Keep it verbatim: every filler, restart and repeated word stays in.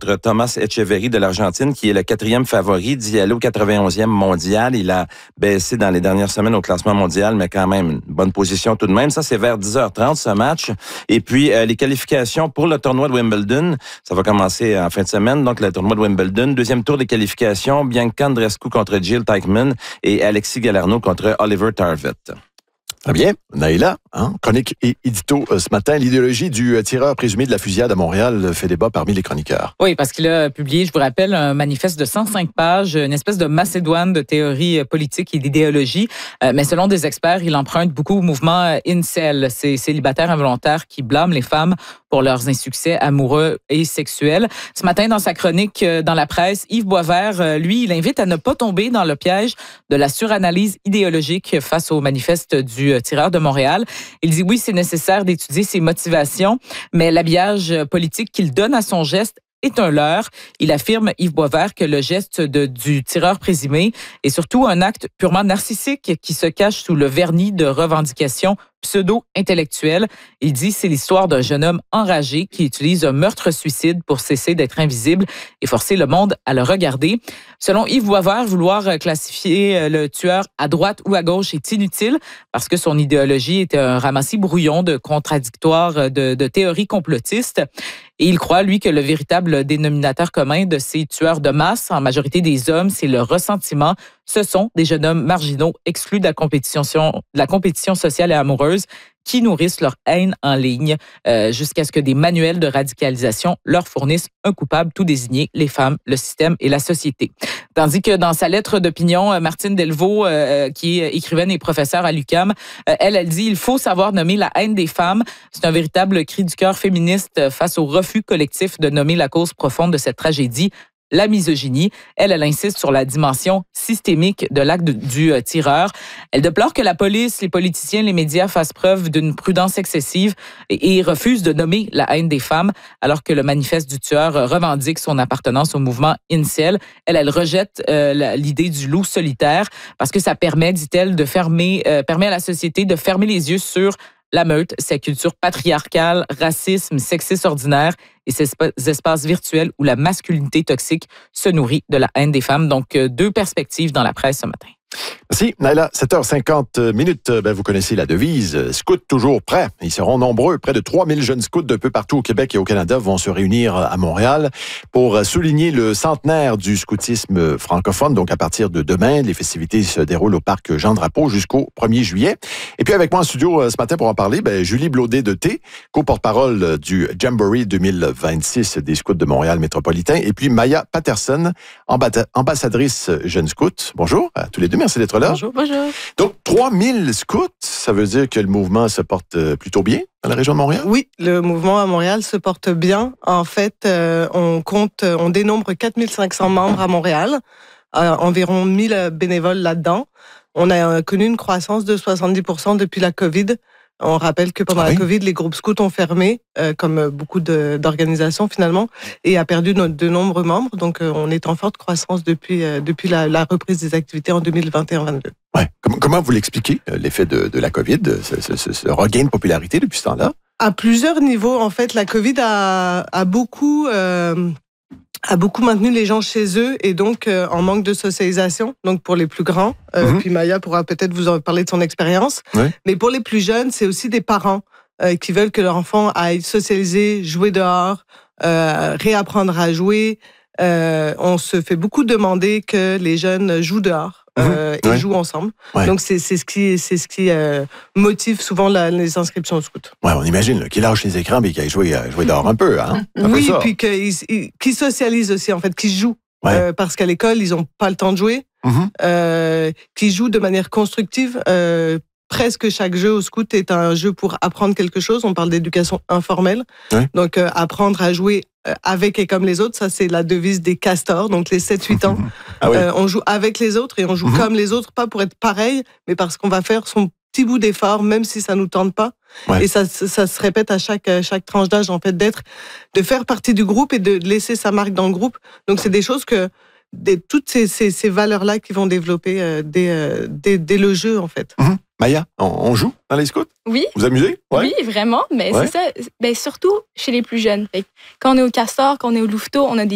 contre Thomas Etcheverry de l'Argentine, qui est le quatrième favori d'y aller au quatre-vingt-onzième mondial. Il a baissé dans les dernières semaines au classement mondial, mais quand même une bonne position tout de même. Ça, c'est vers dix heures trente, ce match. Et puis, euh, les qualifications pour le tournoi de Wimbledon, ça va commencer en fin de semaine, donc le tournoi de Wimbledon. Deuxième tour des qualifications, Bianca Andreescu contre Jill Teichmann et Alexis Galarneau contre Oliver Tarvett. Très bien. Naïla, hein? Chronique et édito euh, ce matin. L'idéologie du euh, tireur présumé de la fusillade à Montréal fait débat parmi les chroniqueurs. Oui, parce qu'il a publié, je vous rappelle, un manifeste de cent cinq pages, une espèce de Macédoine de théorie politique et d'idéologie. Euh, mais selon des experts, il emprunte beaucoup au mouvement incel, ces célibataires involontaires qui blâment les femmes pour leurs insuccès amoureux et sexuels. Ce matin, dans sa chronique dans la presse, Yves Boisvert, lui, il invite à ne pas tomber dans le piège de la suranalyse idéologique face au manifeste du tireur de Montréal. Il dit oui, c'est nécessaire d'étudier ses motivations, mais l'habillage politique qu'il donne à son geste est un leurre. Il affirme, Yves Boisvert, que le geste de, du tireur présumé est surtout un acte purement narcissique qui se cache sous le vernis de revendications pseudo-intellectuelles. Il dit c'est l'histoire d'un jeune homme enragé qui utilise un meurtre-suicide pour cesser d'être invisible et forcer le monde à le regarder. Selon Yves Boisvert, vouloir classifier le tueur à droite ou à gauche est inutile parce que son idéologie est un ramassis brouillon de contradictoires, de, de théories complotistes. Et il croit, lui, que le véritable dénominateur commun de ces tueurs de masse, en majorité des hommes, c'est le ressentiment. Ce sont des jeunes hommes marginaux exclus de la compétition, de la compétition sociale et amoureuse qui nourrissent leur haine en ligne euh, jusqu'à ce que des manuels de radicalisation leur fournissent un coupable tout désigné, les femmes, le système et la société. Tandis que dans sa lettre d'opinion, Martine Delvaux, euh, qui est écrivaine et professeure à l'U Q A M, euh, elle, elle dit « Il faut savoir nommer la haine des femmes. C'est un véritable cri du cœur féministe face au refus collectif de nommer la cause profonde de cette tragédie. » La misogynie. Elle, elle insiste sur la dimension systémique de l'acte du euh, tireur. Elle déplore que la police, les politiciens, les médias fassent preuve d'une prudence excessive et, et refusent de nommer la haine des femmes, alors que le manifeste du tueur revendique son appartenance au mouvement incel. Elle, elle rejette euh, l'idée du loup solitaire parce que ça permet, dit-elle, de fermer, euh, permet à la société de fermer les yeux sur la meute, sa culture patriarcale, racisme, sexiste ordinaire et ces espaces virtuels où la masculinité toxique se nourrit de la haine des femmes. Donc, deux perspectives dans la presse ce matin. Merci, Naïla. sept heures cinquante minutes. Ben, vous connaissez la devise. Scouts toujours prêts. Ils seront nombreux. Près de trois mille jeunes scouts d'un peu partout au Québec et au Canada vont se réunir à Montréal pour souligner le centenaire du scoutisme francophone. Donc, à partir de demain, les festivités se déroulent au parc Jean-Drapeau jusqu'au premier juillet. Et puis, avec moi en studio ce matin pour en parler, ben, Julie Blaudet-Deté, co-porte-parole du Jamboree deux mille vingt-six des Scouts de Montréal métropolitain. Et puis, Maya Patterson, ambassadrice jeune scout. Bonjour à tous les deux. Merci d'être là. Bonjour, bonjour. Donc, trois mille scouts, ça veut dire que le mouvement se porte plutôt bien dans la région de Montréal? Oui, le mouvement à Montréal se porte bien. En fait, euh, on compte, on dénombre quatre mille cinq cents membres à Montréal, euh, environ mille bénévoles là-dedans. On a connu une croissance de soixante-dix pour cent depuis la COVID. On rappelle que pendant ah oui? la COVID, les groupes scouts ont fermé, euh, comme beaucoup de, d'organisations finalement, et a perdu de, de nombreux membres. Donc, euh, on est en forte croissance depuis, euh, depuis la, la reprise des activités en deux mille vingt et un vingt-deux. Ouais. Comment, comment vous l'expliquez, l'effet de, de la COVID, ce, ce, ce, ce regain de popularité depuis ce temps-là? À plusieurs niveaux, en fait, la COVID a, a beaucoup... Euh, a beaucoup maintenu les gens chez eux et donc euh, en manque de socialisation, donc pour les plus grands. Euh, mm-hmm. Puis Maya pourra peut-être vous en parler de son expérience. Oui. Mais pour les plus jeunes, c'est aussi des parents euh, qui veulent que leur enfant aille socialiser, jouer dehors, euh, réapprendre à jouer. Euh, on se fait beaucoup demander que les jeunes jouent dehors. Euh, mmh. et ouais. jouent ensemble. Ouais. Donc, c'est, c'est ce qui, c'est ce qui euh, motive souvent la, les inscriptions au scout. Ouais, on imagine là, qu'ils lâchent les écrans et qu'ils aillent jouer, jouer dehors un peu. Hein? Un oui, peu puis qu'ils, qu'ils socialisent aussi, en fait, qu'ils jouent. Ouais. Euh, parce qu'à l'école, ils n'ont pas le temps de jouer. Mmh. Euh, qu'ils jouent de manière constructive. Euh, presque chaque jeu au scout est un jeu pour apprendre quelque chose. On parle d'éducation informelle. Ouais. Donc, euh, apprendre à jouer avec et comme les autres, ça c'est la devise des castors, donc les sept huit ans. Ah oui. euh, on joue avec les autres et on joue mmh. comme les autres, pas pour être pareil, mais parce qu'on va faire son petit bout d'effort, même si ça nous tente pas. Ouais. Et ça, ça se répète à chaque, chaque tranche d'âge, en fait, d'être, de faire partie du groupe et de laisser sa marque dans le groupe. Donc c'est des choses que, des, toutes ces, ces, ces valeurs-là qui vont développer euh, dès, euh, dès, dès le jeu, en fait. Mmh. Maya, on, on joue dans les scouts? Oui. Vous amusez? Ouais. Oui, vraiment. Mais ouais. c'est ça. Ben, surtout chez les plus jeunes. Fait, quand on est au Castor, quand on est au Louveteau, on a des